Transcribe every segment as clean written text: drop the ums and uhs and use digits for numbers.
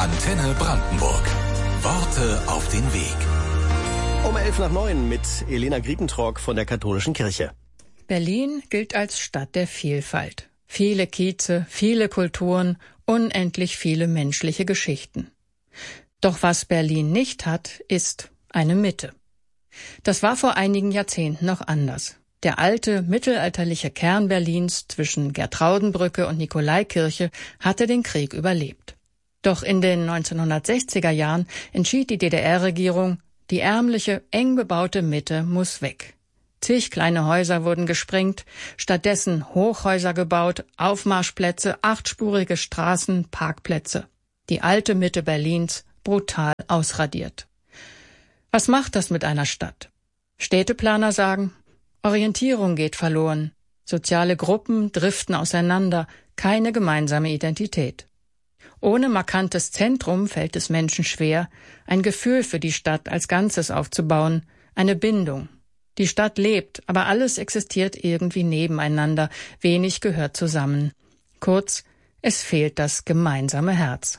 Antenne Brandenburg. Worte auf den Weg. Um 8:55 mit Elena Griepentrog von der Katholischen Kirche. Berlin gilt als Stadt der Vielfalt. Viele Kieze, viele Kulturen, unendlich viele menschliche Geschichten. Doch was Berlin nicht hat, ist eine Mitte. Das war vor einigen Jahrzehnten noch anders. Der alte, mittelalterliche Kern Berlins zwischen Gertraudenbrücke und Nikolaikirche hatte den Krieg überlebt. Doch in den 1960er Jahren entschied die DDR-Regierung, die ärmliche, eng bebaute Mitte muss weg. Zig kleine Häuser wurden gesprengt, stattdessen Hochhäuser gebaut, Aufmarschplätze, 8-spurige Straßen, Parkplätze. Die alte Mitte Berlins brutal ausradiert. Was macht das mit einer Stadt? Städteplaner sagen, Orientierung geht verloren, soziale Gruppen driften auseinander, keine gemeinsame Identität. Ohne markantes Zentrum fällt es Menschen schwer, ein Gefühl für die Stadt als Ganzes aufzubauen, eine Bindung. Die Stadt lebt, aber alles existiert irgendwie nebeneinander, wenig gehört zusammen. Kurz, es fehlt das gemeinsame Herz.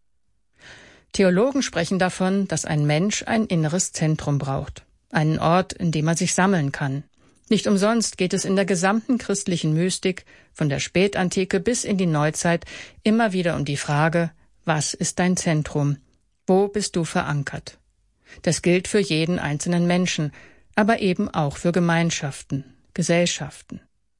Theologen sprechen davon, dass ein Mensch ein inneres Zentrum braucht, einen Ort, in dem er sich sammeln kann. Nicht umsonst geht es in der gesamten christlichen Mystik, von der Spätantike bis in die Neuzeit, immer wieder um die Frage, was ist dein Zentrum? Wo bist du verankert? Das gilt für jeden einzelnen Menschen, aber eben auch für Gemeinschaften, Gesellschaften.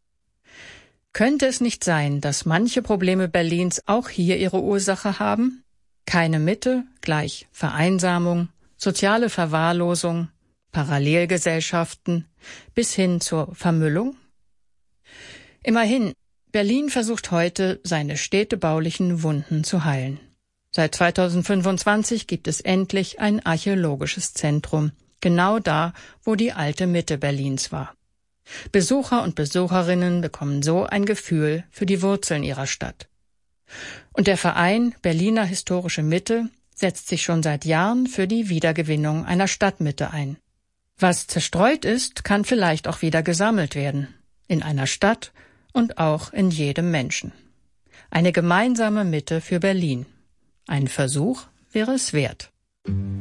Könnte es nicht sein, dass manche Probleme Berlins auch hier ihre Ursache haben? Keine Mitte gleich Vereinsamung, soziale Verwahrlosung, Parallelgesellschaften bis hin zur Vermüllung? Immerhin, Berlin versucht heute, seine städtebaulichen Wunden zu heilen. Seit 2025 gibt es endlich ein archäologisches Zentrum, genau da, wo die alte Mitte Berlins war. Besucher und Besucherinnen bekommen so ein Gefühl für die Wurzeln ihrer Stadt. Und der Verein Berliner Historische Mitte setzt sich schon seit Jahren für die Wiedergewinnung einer Stadtmitte ein. Was zerstreut ist, kann vielleicht auch wieder gesammelt werden. In einer Stadt und auch in jedem Menschen. Eine gemeinsame Mitte für Berlin. Ein Versuch wäre es wert.